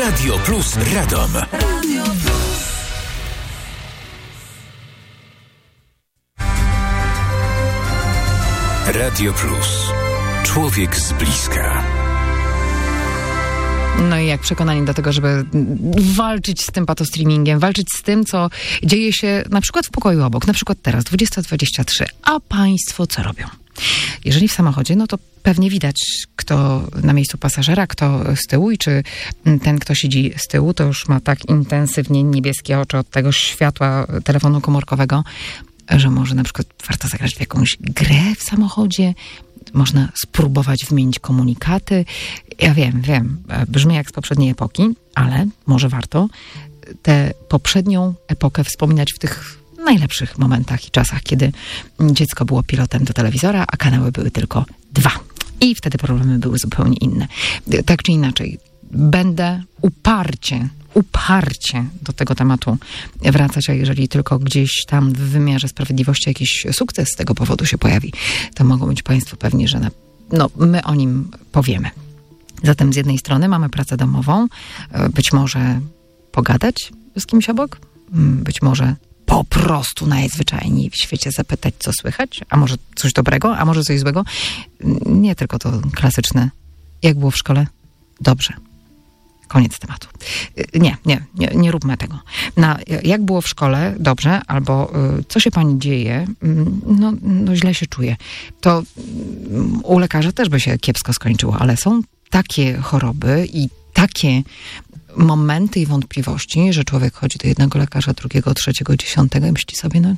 Radio Plus Radom. Radio Plus. Radio Plus. Człowiek z bliska. No i jak przekonani do tego, żeby walczyć z tym patostreamingiem, walczyć z tym, co dzieje się na przykład w pokoju obok, na przykład teraz 20:23. A państwo co robią? Jeżeli w samochodzie, no to pewnie widać, kto na miejscu pasażera, kto z tyłu i czy ten, kto siedzi z tyłu, to już ma tak intensywnie niebieskie oczy od tego światła telefonu komórkowego, że może na przykład warto zagrać w jakąś grę w samochodzie, można spróbować wymienić komunikaty. Ja wiem, brzmi jak z poprzedniej epoki, ale może warto tę poprzednią epokę wspominać w tych najlepszych momentach i czasach, kiedy dziecko było pilotem do telewizora, a kanały były tylko 2. I wtedy problemy były zupełnie inne. Tak czy inaczej, będę uparcie do tego tematu wracać, a jeżeli tylko gdzieś tam w wymiarze sprawiedliwości jakiś sukces z tego powodu się pojawi, to mogą być państwo pewni, że my o nim powiemy. Zatem z jednej strony mamy pracę domową, być może pogadać z kimś obok, być może po prostu najzwyczajniej w świecie zapytać, co słychać, a może coś dobrego, a może coś złego. Nie tylko to klasyczne, jak było w szkole? Dobrze. Koniec tematu. Nie róbmy tego. Jak było w szkole? Dobrze. Albo co się pani dzieje? No źle się czuję. To u lekarza też by się kiepsko skończyło, ale są takie choroby i takie momenty i wątpliwości, że człowiek chodzi do jednego lekarza, drugiego, trzeciego, 10 i myśli sobie,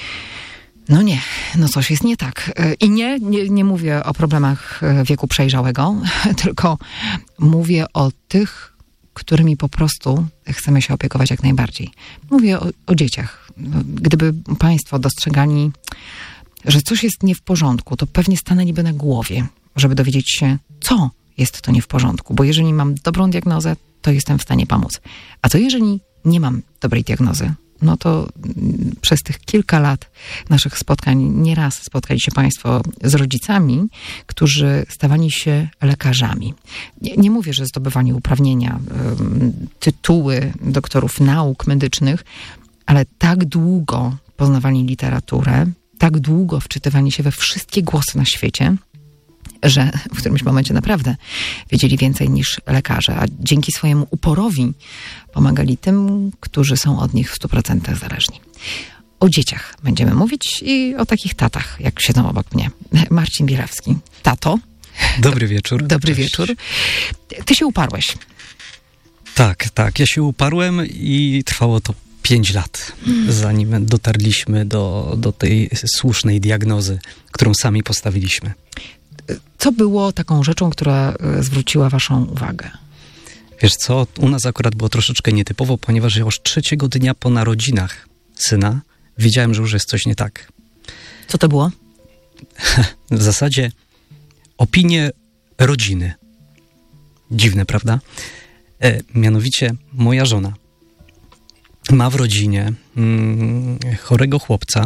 coś jest nie tak. I nie mówię o problemach wieku przejrzałego, tylko mówię o tych, którymi po prostu chcemy się opiekować jak najbardziej. Mówię o dzieciach. Gdyby państwo dostrzegali, że coś jest nie w porządku, to pewnie stanęliby na głowie, żeby dowiedzieć się, co jest to nie w porządku. Bo jeżeli mam dobrą diagnozę, to jestem w stanie pomóc. A co jeżeli nie mam dobrej diagnozy? No to przez tych kilka lat naszych spotkań nieraz spotkali się państwo z rodzicami, którzy stawali się lekarzami. Nie mówię, że zdobywanie uprawnienia, tytuły doktorów nauk medycznych, ale tak długo poznawali literaturę, tak długo wczytywali się we wszystkie głosy na świecie, że w którymś momencie naprawdę wiedzieli więcej niż lekarze, a dzięki swojemu uporowi pomagali tym, którzy są od nich w 100% zależni. O dzieciach będziemy mówić i o takich tatach, jak siedzą obok mnie. Marcin Bielawski. Tato. Dobry wieczór. Dobry wieczór. Ty się uparłeś. Tak. Ja się uparłem i trwało to 5 lat, zanim dotarliśmy do tej słusznej diagnozy, którą sami postawiliśmy. Co było taką rzeczą, która zwróciła waszą uwagę? Wiesz co, u nas akurat było troszeczkę nietypowo, ponieważ już 3. dnia po narodzinach syna wiedziałem, że już jest coś nie tak. Co to było? W zasadzie opinie rodziny. Dziwne, prawda? Mianowicie moja żona ma w rodzinie chorego chłopca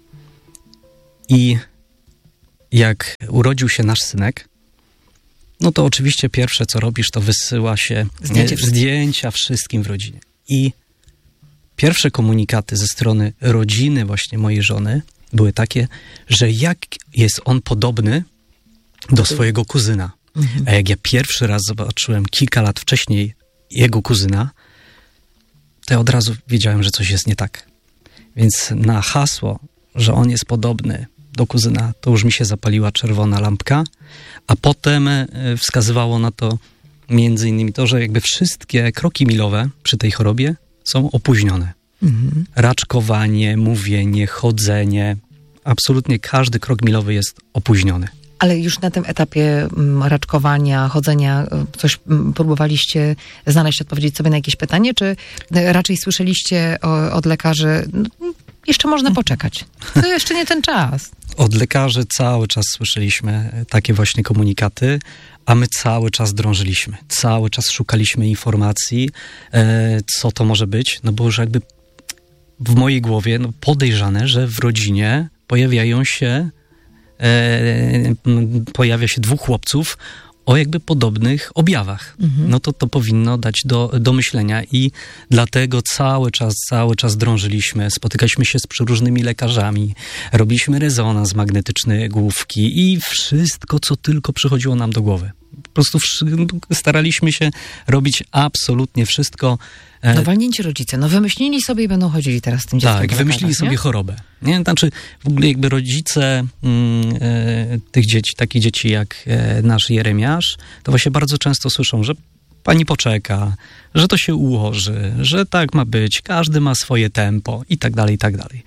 i jak urodził się nasz synek, no to oczywiście pierwsze, co robisz, to wysyła się zdjęcia wszystkim w rodzinie. I pierwsze komunikaty ze strony rodziny właśnie mojej żony były takie, że jak jest on podobny do swojego kuzyna. A jak ja pierwszy raz zobaczyłem kilka lat wcześniej jego kuzyna, to ja od razu wiedziałem, że coś jest nie tak. Więc na hasło, że on jest podobny do kuzyna, to już mi się zapaliła czerwona lampka, a potem wskazywało na to między innymi to, że jakby wszystkie kroki milowe przy tej chorobie są opóźnione. Raczkowanie, mówienie, chodzenie, absolutnie każdy krok milowy jest opóźniony. Ale już na tym etapie raczkowania, chodzenia, coś próbowaliście znaleźć, odpowiedzieć sobie na jakieś pytanie, czy raczej słyszeliście od lekarzy, jeszcze można poczekać, to jeszcze nie ten czas? Od lekarzy cały czas słyszeliśmy takie właśnie komunikaty, a my cały czas drążyliśmy, cały czas szukaliśmy informacji, co to może być, no bo już jakby w mojej głowie podejrzane, że w rodzinie pojawia się 2 chłopców o jakby podobnych objawach. No to powinno dać do myślenia i dlatego cały czas drążyliśmy, spotykaliśmy się z przeróżnymi lekarzami, robiliśmy rezonans magnetyczny główki i wszystko, co tylko przychodziło nam do głowy. Po prostu staraliśmy się robić absolutnie wszystko. No walnięci rodzice, no wymyślili sobie i będą chodzili teraz z tym dzieckiem. Tak, wymyślili sobie chorobę. Nie? Znaczy w ogóle jakby rodzice tych dzieci, takich dzieci jak nasz Jeremiasz, to właśnie bardzo często słyszą, że pani poczeka, że to się ułoży, że tak ma być, każdy ma swoje tempo i tak dalej, i tak dalej.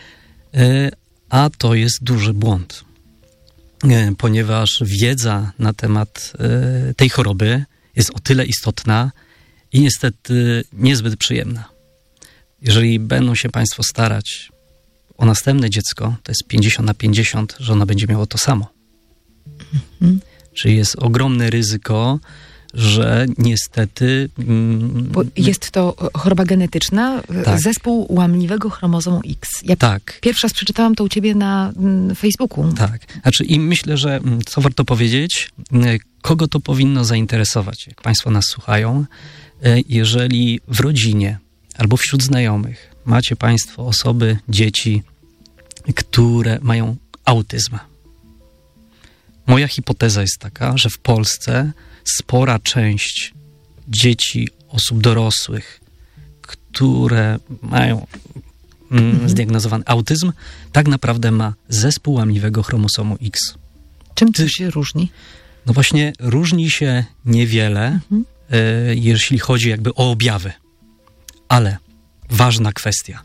A to jest duży błąd, ponieważ wiedza na temat tej choroby jest o tyle istotna i niestety niezbyt przyjemna. Jeżeli będą się państwo starać o następne dziecko, to jest 50/50, że ona będzie miała to samo. Czyli jest ogromne ryzyko, że niestety... Bo jest to choroba genetyczna, tak. Zespół łamliwego chromozomu X. Ja tak. Pierwszy raz przeczytałam to u ciebie na Facebooku. Tak. Znaczy i myślę, że co warto powiedzieć, kogo to powinno zainteresować, jak państwo nas słuchają, jeżeli w rodzinie albo wśród znajomych macie państwo osoby, dzieci, które mają autyzm. Moja hipoteza jest taka, że w Polsce spora część dzieci, osób dorosłych, które mają zdiagnozowany autyzm, tak naprawdę ma zespół łamliwego chromosomu X. Czym to się różni? No właśnie różni się niewiele, jeśli chodzi jakby o objawy. Ale ważna kwestia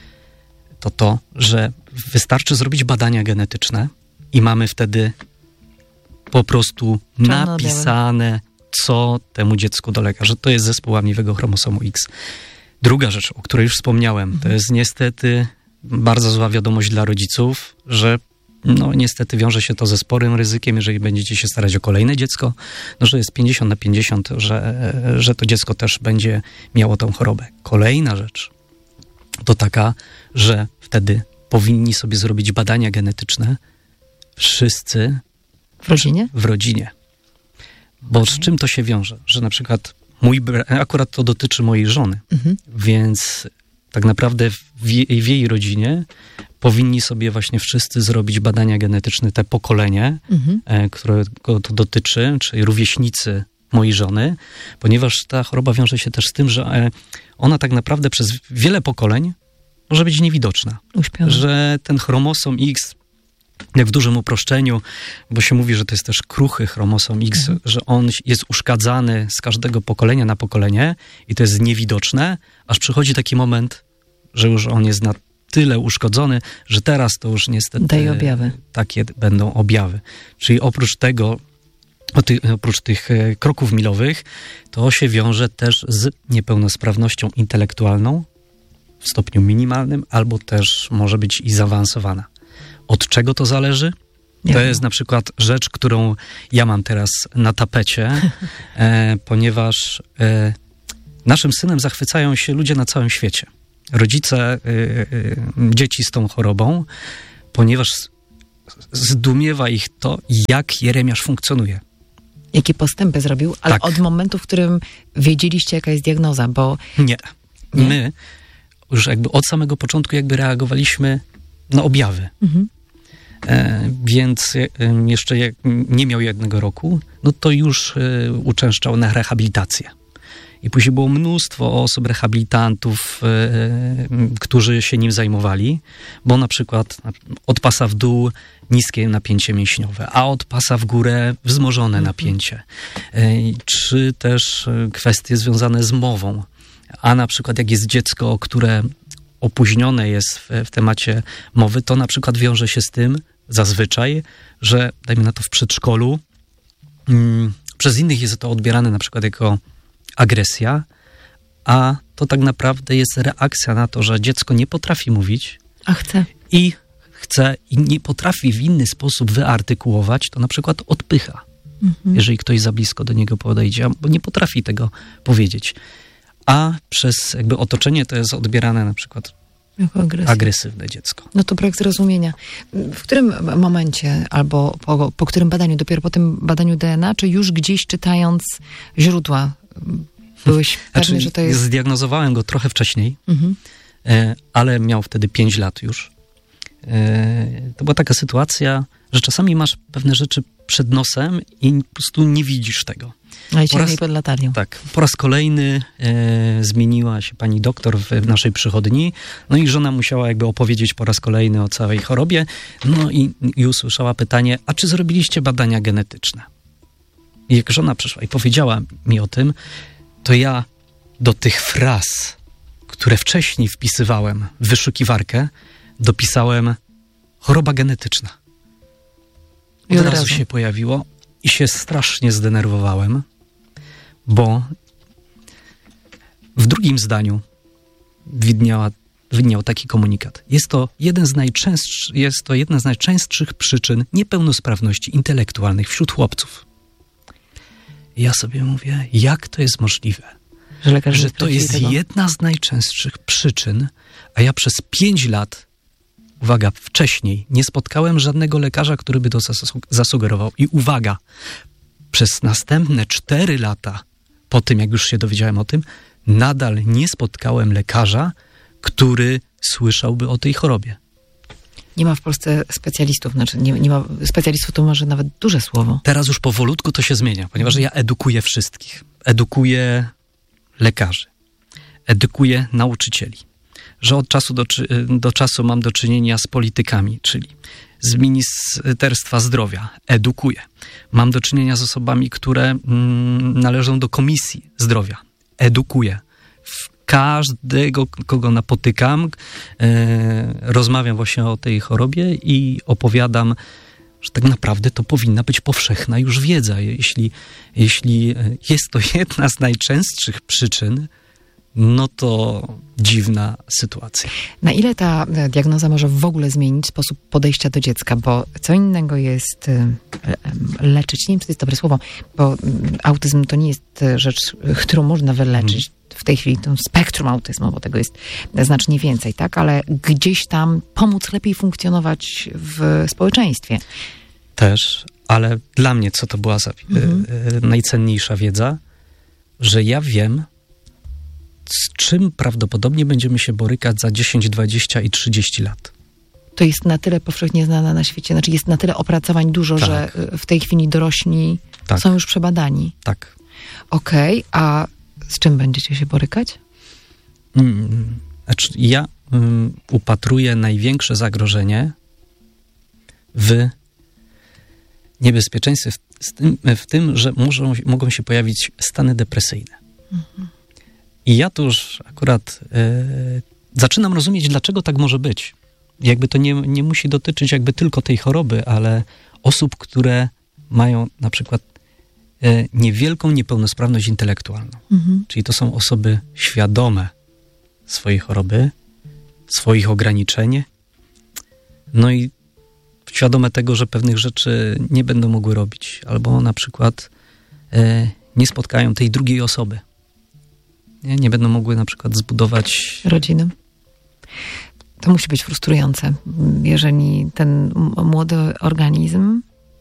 to, że wystarczy zrobić badania genetyczne i mamy wtedy po prostu napisane, co temu dziecku dolega, że to jest zespół łamliwego chromosomu X. Druga rzecz, o której już wspomniałem, to jest niestety bardzo zła wiadomość dla rodziców, że no niestety wiąże się to ze sporym ryzykiem, jeżeli będziecie się starać o kolejne dziecko, no że jest 50/50, że to dziecko też będzie miało tą chorobę. Kolejna rzecz to taka, że wtedy powinni sobie zrobić badania genetyczne wszyscy w rodzinie. Bo z czym to się wiąże? Że na przykład akurat to dotyczy mojej żony, więc tak naprawdę w jej rodzinie powinni sobie właśnie wszyscy zrobić badania genetyczne, te pokolenie, którego to dotyczy, czyli rówieśnicy mojej żony, ponieważ ta choroba wiąże się też z tym, że ona tak naprawdę przez wiele pokoleń może być niewidoczna. Uśpiona. Że ten chromosom X, jak w dużym uproszczeniu, bo się mówi, że to jest też kruchy chromosom X, że on jest uszkadzany z każdego pokolenia na pokolenie i to jest niewidoczne, aż przychodzi taki moment, że już on jest na tyle uszkodzony, że teraz to już niestety daje objawy. Takie będą objawy. Czyli oprócz tych kroków milowych, to się wiąże też z niepełnosprawnością intelektualną w stopniu minimalnym, albo też może być i zaawansowana. Od czego to zależy? To jest na przykład rzecz, którą ja mam teraz na tapecie, ponieważ naszym synem zachwycają się ludzie na całym świecie. Rodzice dzieci z tą chorobą, ponieważ zdumiewa ich to, jak Jeremiasz funkcjonuje. Jakie postępy zrobił, ale tak. Od momentu, w którym wiedzieliście, jaka jest diagnoza, bo... Nie. My już jakby od samego początku jakby reagowaliśmy na objawy. Więc jeszcze jak nie miał 1 roku, no to już uczęszczał na rehabilitację. I później było mnóstwo osób, rehabilitantów, którzy się nim zajmowali, bo na przykład od pasa w dół niskie napięcie mięśniowe, a od pasa w górę wzmożone napięcie. Czy też kwestie związane z mową. A na przykład jak jest dziecko, które opóźnione jest w temacie mowy, to na przykład wiąże się z tym zazwyczaj, że dajmy na to w przedszkolu, przez innych jest to odbierane na przykład jako agresja, a to tak naprawdę jest reakcja na to, że dziecko nie potrafi mówić. A chce. I nie potrafi w inny sposób wyartykułować, to na przykład odpycha. Jeżeli ktoś za blisko do niego podejdzie, bo nie potrafi tego powiedzieć. A przez jakby otoczenie to jest odbierane na przykład Jako agresywne dziecko. No to brak zrozumienia. W którym momencie albo po którym badaniu, dopiero po tym badaniu DNA, czy już gdzieś czytając źródła byłeś pewny, że to jest... Zdiagnozowałem go trochę wcześniej, ale miał wtedy 5 lat już. To była taka sytuacja, że czasami masz pewne rzeczy przed nosem i po prostu nie widzisz tego. Ale ciągnij pod latarnią. Tak. Po raz kolejny zmieniła się pani doktor w naszej przychodni, no i żona musiała jakby opowiedzieć po raz kolejny o całej chorobie, no i usłyszała pytanie, a czy zrobiliście badania genetyczne? I jak żona przyszła i powiedziała mi o tym, to ja do tych fraz, które wcześniej wpisywałem w wyszukiwarkę, dopisałem choroba genetyczna. Od razu się pojawiło i się strasznie zdenerwowałem, bo w drugim zdaniu widniał taki komunikat. Jest to jedna z najczęstszych przyczyn niepełnosprawności intelektualnych wśród chłopców. I ja sobie mówię, jak to jest możliwe, że to jest jedna z najczęstszych przyczyn, a ja przez 5 lat, uwaga, wcześniej nie spotkałem żadnego lekarza, który by to zasugerował. I uwaga, przez następne 4 lata, po tym jak już się dowiedziałem o tym, nadal nie spotkałem lekarza, który słyszałby o tej chorobie. Nie ma w Polsce specjalistów, znaczy nie ma specjalistów, to może nawet duże słowo. Teraz już powolutku to się zmienia, ponieważ ja edukuję wszystkich. Edukuję lekarzy, edukuję nauczycieli. Że od czasu do czasu mam do czynienia z politykami, czyli z Ministerstwa Zdrowia. Edukuję. Mam do czynienia z osobami, które należą do Komisji Zdrowia. Edukuję. Każdego, kogo napotykam, rozmawiam właśnie o tej chorobie i opowiadam, że tak naprawdę to powinna być powszechna już wiedza. Jeśli jest to jedna z najczęstszych przyczyn, no to dziwna sytuacja. Na ile ta diagnoza może w ogóle zmienić sposób podejścia do dziecka? Bo co innego jest leczyć, nie wiem, czy to jest dobre słowo, bo autyzm to nie jest rzecz, którą można wyleczyć. W tej chwili to spektrum autyzmu, bo tego jest znacznie więcej, tak? Ale gdzieś tam pomóc lepiej funkcjonować w społeczeństwie. Też, ale dla mnie co to była za najcenniejsza wiedza, że ja wiem, z czym prawdopodobnie będziemy się borykać za 10, 20 i 30 lat. To jest na tyle powszechnie znane na świecie, znaczy jest na tyle opracowań dużo, tak, że w tej chwili dorośli są już przebadani. Tak. Okej, a z czym będziecie się borykać? Znaczy ja upatruję największe zagrożenie w niebezpieczeństwie w tym, że mogą się pojawić stany depresyjne. I ja to już akurat zaczynam rozumieć, dlaczego tak może być. Jakby to nie musi dotyczyć jakby tylko tej choroby, ale osób, które mają na przykład niewielką niepełnosprawność intelektualną. Czyli to są osoby świadome swojej choroby, swoich ograniczeń, no i świadome tego, że pewnych rzeczy nie będą mogły robić, albo na przykład nie spotkają tej drugiej osoby. Nie będą mogły na przykład zbudować rodziny. To musi być frustrujące, jeżeli ten młody organizm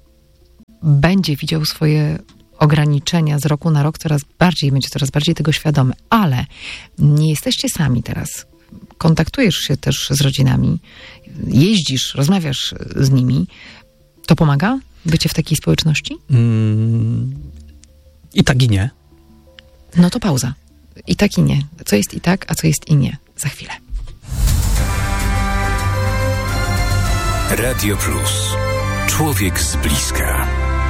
będzie widział swoje ograniczenia z roku na rok będzie coraz bardziej tego świadomy. Ale nie jesteście sami teraz. Kontaktujesz się też z rodzinami, jeździsz, rozmawiasz z nimi. To pomaga? Bycie w takiej społeczności? I tak i nie. No to pauza. I tak i nie. Co jest i tak, a co jest i nie. Za chwilę. Radio Plus. Człowiek z bliska.